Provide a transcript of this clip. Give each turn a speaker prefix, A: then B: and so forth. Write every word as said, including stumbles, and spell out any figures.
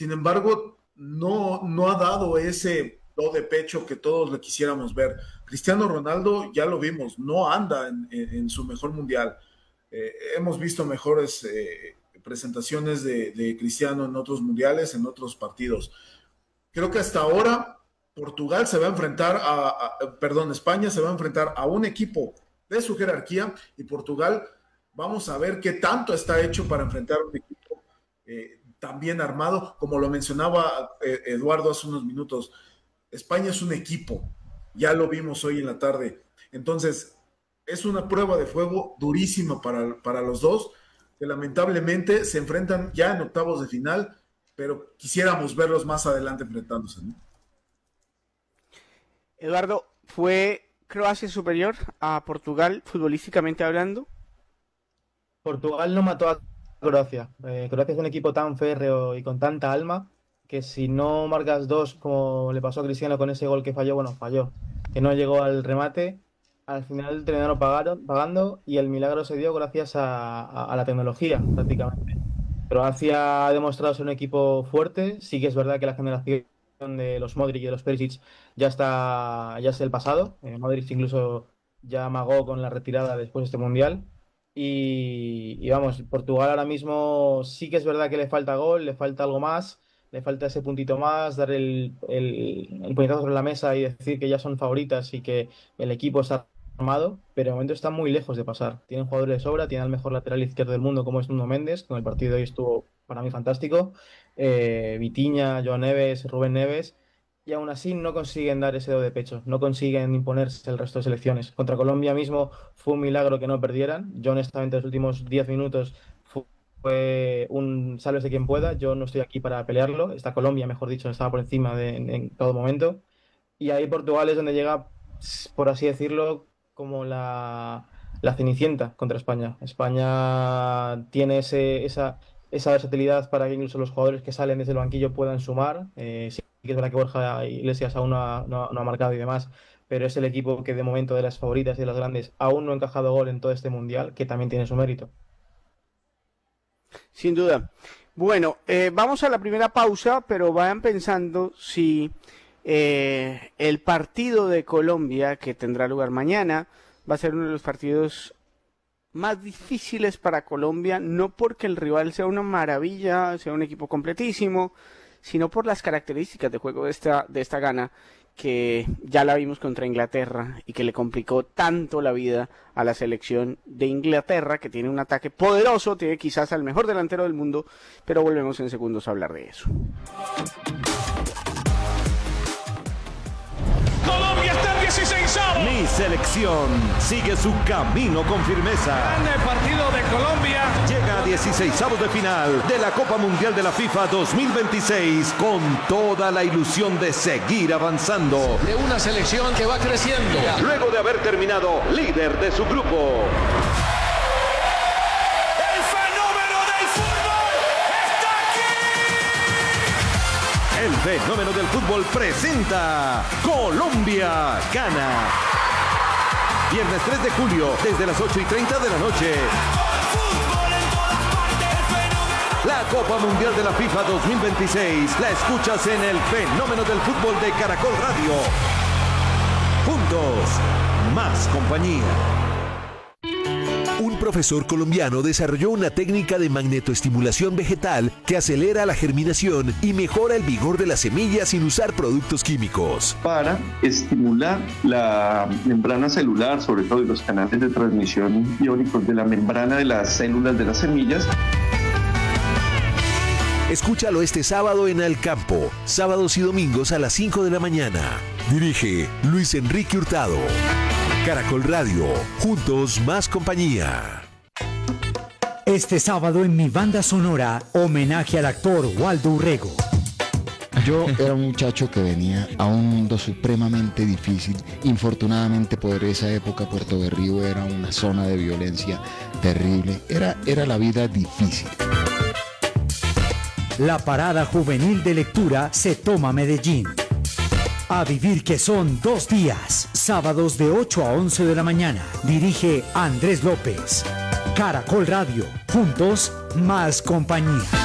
A: Sin embargo, no, no ha dado ese do de pecho que todos le quisiéramos ver. Cristiano Ronaldo, ya lo vimos, no anda en, en, en su mejor mundial. Eh, hemos visto mejores eh, presentaciones de, de Cristiano en otros mundiales, en otros partidos. Creo que hasta ahora Portugal se va a enfrentar a, a, perdón, España se va a enfrentar a un equipo de su jerarquía, y Portugal, vamos a ver qué tanto está hecho para enfrentar a un equipo eh, tan bien armado, como lo mencionaba eh, Eduardo hace unos minutos. España es un equipo, ya lo vimos hoy en la tarde. Entonces, es una prueba de fuego durísima para, para los dos, que lamentablemente se enfrentan ya en octavos de final, pero quisiéramos verlos más adelante enfrentándose, ¿no?
B: Eduardo, ¿fue Croacia superior a Portugal futbolísticamente hablando?
C: Portugal no mató a Croacia. Eh, Croacia es un equipo tan férreo y con tanta alma que si no marcas dos, como le pasó a Cristiano con ese gol que falló, bueno, falló, que no llegó al remate, al final terminaron pagaron, pagando y el milagro se dio gracias a, a, a la tecnología, prácticamente. Croacia ha demostrado ser un equipo fuerte. Sí que es verdad que la generación de los Modric y de los Perisic ya está, ya es el pasado. Eh, Modric incluso ya amagó con la retirada después de este Mundial. Y, y vamos, Portugal ahora mismo sí que es verdad que le falta gol, le falta algo más, le falta ese puntito más, dar el, el, el puñetazo sobre la mesa y decir que ya son favoritas y que el equipo está armado, pero de momento están muy lejos de pasar. Tienen jugadores de sobra, tienen al mejor lateral izquierdo del mundo como es Nuno Méndez, con el partido de hoy estuvo para mí fantástico, eh, Vitinha, Joao Neves, Rubén Neves, y aún así no consiguen dar ese do de pecho, no consiguen imponerse el resto de selecciones. Contra Colombia mismo fue un milagro que no perdieran. Yo honestamente los últimos diez minutos fue un sálvese quien pueda, yo no estoy aquí para pelearlo, esta Colombia, mejor dicho, estaba por encima de, en, en todo momento, y ahí Portugal es donde llega, por así decirlo, como la, la cenicienta contra España. España tiene ese, esa, esa versatilidad para que incluso los jugadores que salen desde el banquillo puedan sumar. Eh, sí que es verdad que Borja Iglesias aún no ha, no, no ha marcado y demás, pero es el equipo que de momento de las favoritas y de las grandes aún no ha encajado gol en todo este mundial, que también tiene su mérito.
B: Sin duda. Bueno, eh, vamos a la primera pausa, pero vayan pensando si eh, el partido de Colombia, que tendrá lugar mañana, va a ser uno de los partidos más difíciles para Colombia, no porque el rival sea una maravilla, sea un equipo completísimo, sino por las características de juego de esta, de esta gana, que ya la vimos contra Inglaterra y que le complicó tanto la vida a la selección de Inglaterra, que tiene un ataque poderoso, tiene quizás al mejor delantero del mundo, pero volvemos en segundos a hablar de eso.
D: Colombia está en dieciséis.
E: Mi selección sigue su camino con firmeza.
D: Gana el partido de Colombia.
E: Llega a dieciseisavos de final de la Copa Mundial de la FIFA dos mil veintiséis con toda la ilusión de seguir avanzando.
F: De una selección que va creciendo.
E: Luego de haber terminado líder de su grupo. El fenómeno del fútbol presenta Colombia Gana. Viernes tres de julio, desde las ocho y treinta de la noche. La Copa Mundial de la FIFA dos mil veintiséis la escuchas en el fenómeno del fútbol de Caracol Radio. Juntos, más compañía.
G: Un profesor colombiano desarrolló una técnica de magnetoestimulación vegetal que acelera la germinación y mejora el vigor de las semillas sin usar productos químicos.
H: Para estimular la membrana celular, sobre todo, y los canales de transmisión iónicos de la membrana de las células de las semillas.
G: Escúchalo este sábado en Al Campo, sábados y domingos a las cinco de la mañana. Dirige Luis Enrique Hurtado. Caracol Radio, juntos más compañía.
I: Este sábado en mi banda sonora, homenaje al actor Waldo Urrego.
J: Yo era un muchacho que venía a un mundo supremamente difícil. Infortunadamente por esa época Puerto Berrío era una zona de violencia terrible. Era, era la vida difícil.
I: La parada juvenil de lectura se toma Medellín. A vivir que son dos días, sábados de ocho a once de la mañana. Dirige Andrés López. Caracol Radio, juntos, más compañía.